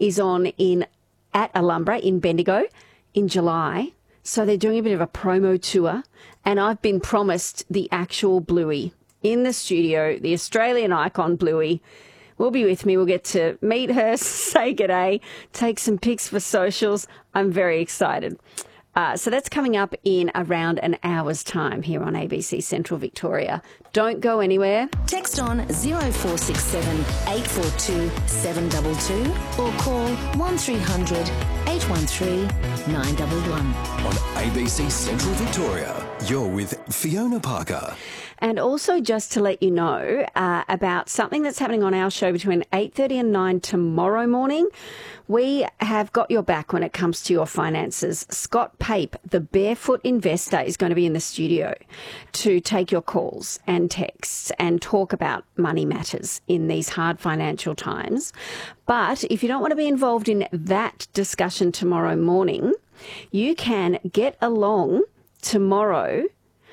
is on at Alhambra in Bendigo in July. So they're doing a bit of a promo tour, and I've been promised the actual Bluey in the studio, the Australian icon Bluey. Will be with me. We'll get to meet her, say g'day, take some pics for socials. I'm very excited. So that's coming up in around an hour's time here on ABC Central Victoria. Don't go anywhere. Text on 0467 842 722 or call 1300 813 911. On ABC Central Victoria, you're with Fiona Parker. And also just to let you know about something that's happening on our show between 8:30 and 9 tomorrow morning. We have got your back when it comes to your finances. Scott Pape, the Barefoot Investor, is going to be in the studio to take your calls and texts and talk about money matters in these hard financial times. But if you don't want to be involved in that discussion tomorrow morning, you can get along tomorrow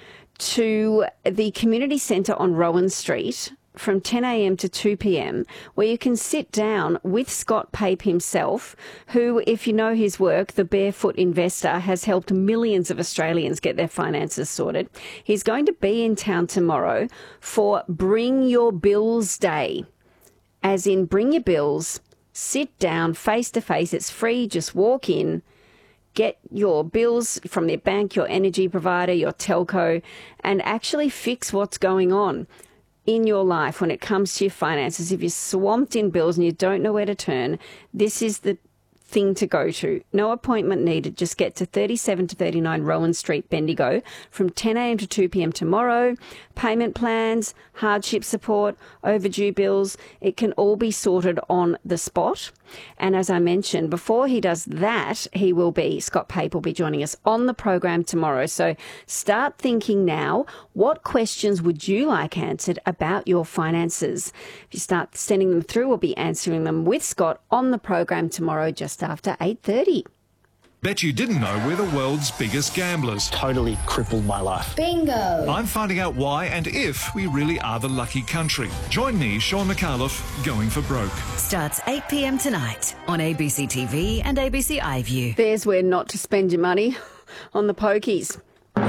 to the community centre on Rowan Street from 10 a.m. to 2 p.m, where you can sit down with Scott Pape himself, who, if you know his work, the Barefoot Investor, has helped millions of Australians get their finances sorted. He's going to be in town tomorrow for Bring Your Bills Day, as in bring your bills, sit down face to face. It's free. Just walk in, get your bills from their bank, your energy provider, your telco, and actually fix what's going on in your life when it comes to your finances. If you're swamped in bills and you don't know where to turn, this is the thing to go to. No appointment needed. Just get to 37 to 39 Rowan Street, Bendigo, from 10 a.m. to 2 p.m. tomorrow. Payment plans, hardship support, overdue bills, it can all be sorted on the spot. And as I mentioned, before he does that, Scott Pape will be joining us on the program tomorrow. So start thinking now, what questions would you like answered about your finances? If you start sending them through, we'll be answering them with Scott on the program tomorrow just after 8:30. Bet you didn't know we're the world's biggest gamblers. Totally crippled my life. Bingo! I'm finding out why and if we really are the lucky country. Join me, Sean McAuliffe, Going for Broke. Starts 8 p.m. tonight on ABC TV and ABC iView. There's where not to spend your money, on the pokies. Luke.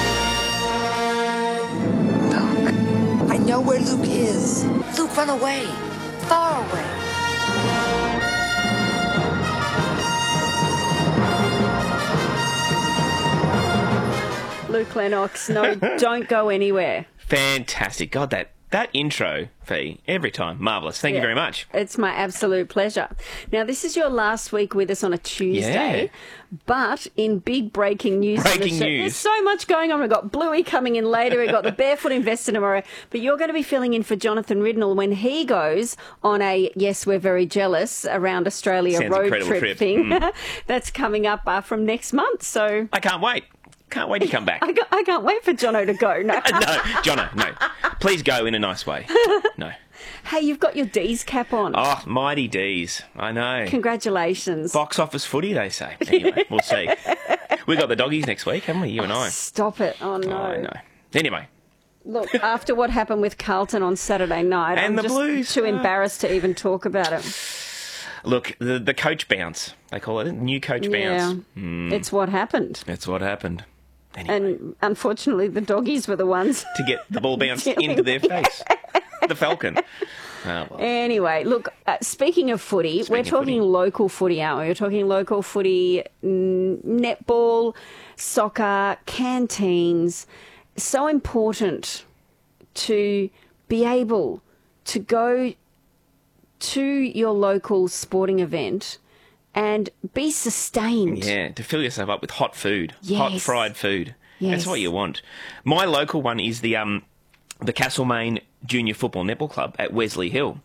I know where Luke is. Luke, run away. Far away. Luke Lennox, no, don't go anywhere. Fantastic. God, that intro, Fee, every time. Marvellous. Thank you very much. It's my absolute pleasure. Now, this is your last week with us on a Tuesday, but in big breaking news. There's so much going on. We've got Bluey coming in later. We've got the Barefoot Investor tomorrow. But you're going to be filling in for Jonathan Ridnell when he goes on a, yes, we're very jealous, around Australia road trip thing. That's coming up from next month. So I can't wait. Can't wait to come back. I can't wait for Jono to go. No, no, Jono, no. Please go in a nice way. No. Hey, you've got your D's cap on. Oh, mighty D's. I know. Congratulations. Box office footy, they say. Anyway, we'll see. We've got the doggies next week, haven't we? You and I. Stop it. Oh, no. Oh, no. Anyway. Look, after what happened with Carlton on Saturday night, and I'm just Blues. Too embarrassed to even talk about it. Look, the coach bounce, they call it. New coach bounce. It's what happened. It's what happened. Anyway. And unfortunately, the doggies were the ones to get the ball bounced into their face. The Falcon. Oh, well. Anyway, look, speaking of footy, we're talking local footy, aren't we? We're talking local footy, netball, soccer, canteens. So important to be able to go to your local sporting event and be sustained. Yeah, to fill yourself up with hot food, yes. Hot fried food. Yes. That's what you want. My local one is the Castlemaine Junior Football Netball Club at Wesley Hill.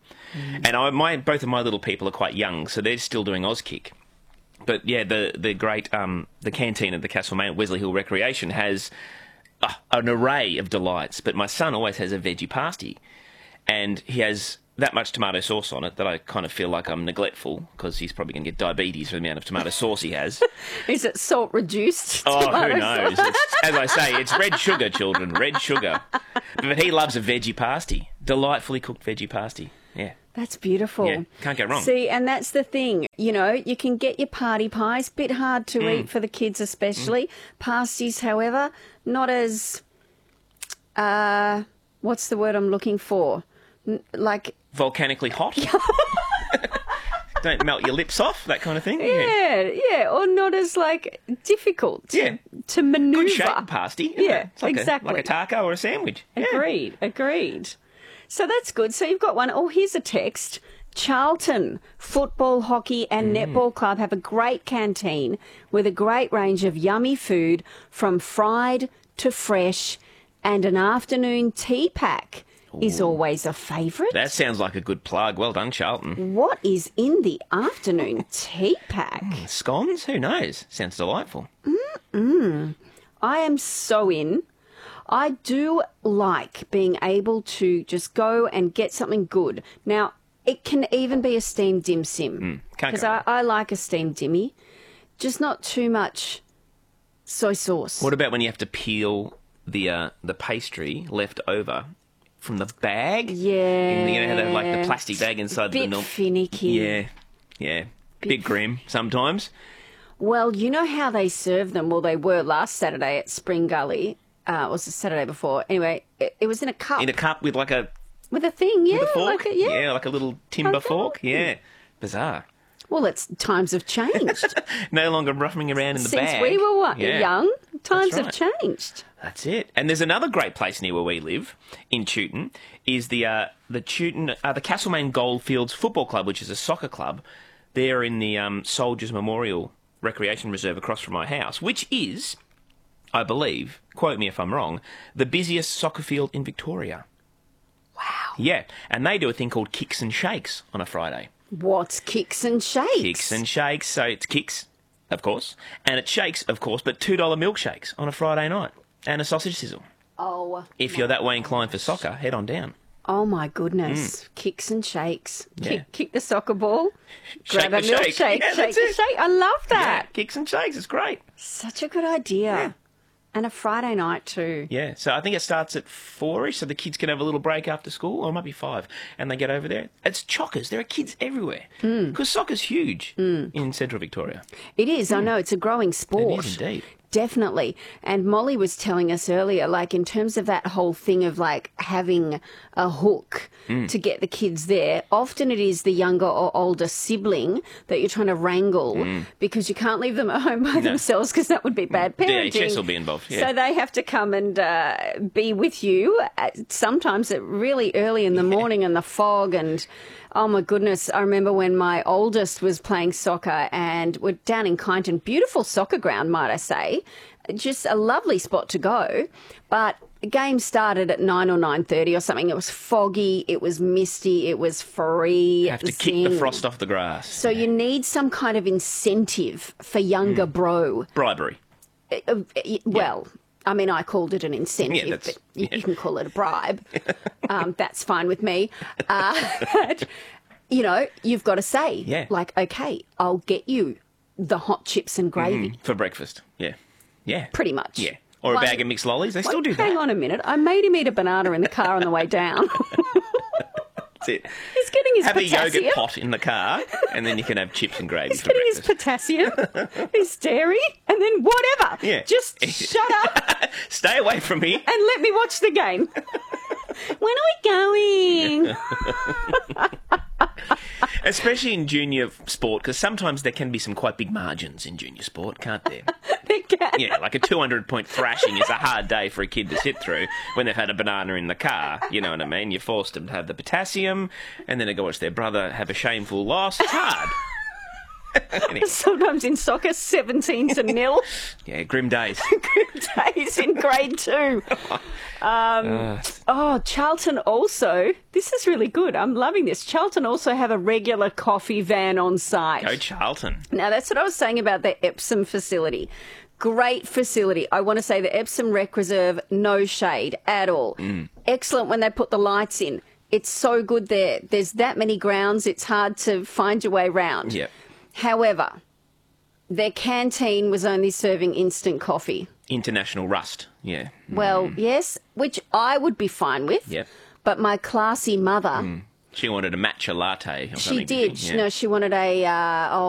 And both of my little people are quite young, so they're still doing Auskick. But yeah, the great the canteen at the Castlemaine at Wesley Hill Recreation has an array of delights. But my son always has a veggie pasty, and he has that much tomato sauce on it that I kind of feel like I'm neglectful because he's probably going to get diabetes for the amount of tomato sauce he has. Is it salt reduced? Oh, who knows? As I say, it's red sugar, children, red sugar. But he loves a veggie pasty, delightfully cooked veggie pasty. Yeah. That's beautiful. Yeah, can't go wrong. See, and that's the thing. You know, you can get your party pies, bit hard to eat for the kids especially. Pasties, however, not as, what's the word I'm looking for? Like... Volcanically hot? Don't melt your lips off, that kind of thing? Yeah, or not as, like, difficult to manoeuvre. Good shape pasty. Isn't it? It's like exactly. like a taco or a sandwich. Yeah. Agreed. So that's good. So you've got one. Oh, here's a text. Charlton Football, Hockey and Netball Club have a great canteen with a great range of yummy food from fried to fresh, and an afternoon tea pack is always a favourite. That sounds like a good plug. Well done, Charlton. What is in the afternoon tea pack? Scones? Who knows? Sounds delightful. I am so in. I do like being able to just go and get something good. Now, it can even be a steamed dim sim. Because I like a steamed dimmy. Just not too much soy sauce. What about when you have to peel the pastry left over from the bag? Yeah. And you know how they have like the plastic bag inside Bit the milk? finicky. Yeah. Bit grim sometimes. Well, you know how they serve them? Well, they were last Saturday at Spring Gully. Was the Saturday before. Anyway, it was in a cup. In a cup with like a... With a thing, yeah. With a fork? Like Like a little timber fork? Yeah. Bizarre. Well, times have changed. No longer roughing around in the bag. Since we were young, times right. have changed. That's it. And there's another great place near where we live, in Chewton, is the Castlemaine Goldfields Football Club, which is a soccer club. They're in the Soldiers Memorial Recreation Reserve across from my house, which is, I believe, quote me if I'm wrong, the busiest soccer field in Victoria. Wow. Yeah, and they do a thing called Kicks and Shakes on a Friday. What's Kicks and Shakes? Kicks and Shakes, so it's kicks, of course, and it's shakes, of course, but $2 milkshakes on a Friday night, and a sausage sizzle. Oh. If you're that way inclined for soccer, head on down. Oh, my goodness. Kicks and shakes. Yeah. Kick the soccer ball, Shake grab a the shake. milkshake, Yeah, shake that's the it. shake. I love that. Yeah, Kicks and Shakes, it's great. Such a good idea. Yeah. And a Friday night too. Yeah, so I think it starts at 4-ish, so the kids can have a little break after school, or it might be 5, and they get over there. It's chockers. There are kids everywhere. Because soccer's huge in central Victoria. It is. I know. It's a growing sport. It is indeed. Definitely. And Molly was telling us earlier, like in terms of that whole thing of like having a hook to get the kids there, often it is the younger or older sibling that you're trying to wrangle because you can't leave them at home by themselves because that would be bad parenting. DHS will be involved, yeah. So they have to come and be with you sometimes at really early in the morning in the fog and... Oh, my goodness. I remember when my oldest was playing soccer and we're down in Kyneton. Beautiful soccer ground, might I say. Just a lovely spot to go. But the game started at 9 or 9:30 or something. It was foggy. It was misty. It was free. Have to kick the frost off the grass. So you need some kind of incentive for younger bro. Bribery. Well... I mean, I called it an incentive, Yeah, but you can call it a bribe. That's fine with me. But, you know, you've got to say, like, okay, I'll get you the hot chips and gravy. For breakfast, yeah. Pretty much. Yeah. Or a bag of mixed lollies. They still do that. Hang on a minute. I made him eat a banana in the car on the way down. That's it. He's getting his have potassium. a yogurt pot in the car, and then you can have chips and gravy He's for getting breakfast. his potassium, his dairy, and then whatever. Yeah. Just shut up Stay away from me. and let me watch the game. When are we going? Especially in junior sport, because sometimes there can be some quite big margins in junior sport, can't there? They can. Yeah, like a 200-point thrashing is a hard day for a kid to sit through when they've had a banana in the car. You know what I mean? You're forced them to have the potassium, and then they go watch their brother have a shameful loss. It's hard. Anyway. Sometimes in soccer, 17-0. Yeah, grim days. Good days in grade 2. Charlton also, this is really good. I'm loving this. Charlton also have a regular coffee van on site. Go Charlton. Now, that's what I was saying about the Epsom facility. Great facility. I want to say the Epsom Rec Reserve, no shade at all. Excellent when they put the lights in. It's so good there. There's that many grounds, it's hard to find your way round. Yep. However, their canteen was only serving instant coffee. International rust, yeah. Well, yes, which I would be fine with. Yep. But my classy mother She wanted a matcha latte or She something. did. Yeah. No, she wanted a